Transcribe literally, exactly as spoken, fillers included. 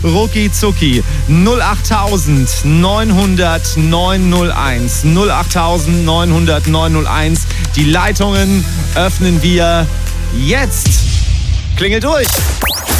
Rucki Zucki. null acht neunhundert neunhunderteins. null acht neunhundert neunhunderteins. Die Leitungen öffnen wir jetzt. Klingelt durch.